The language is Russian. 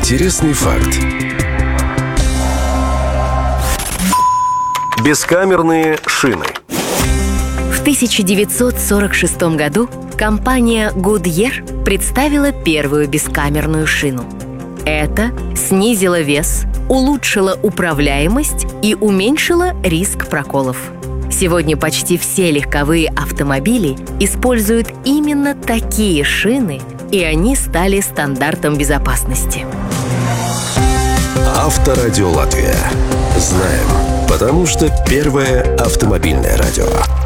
Интересный факт. Бескамерные шины. В 1946 году компания Goodyear представила первую бескамерную шину. Это снизило вес, улучшило управляемость и уменьшило риск проколов. Сегодня почти все легковые автомобили используют именно такие шины, и они стали стандартом безопасности. Авторадио Латвия. Знаем, потому что первое автомобильное радио.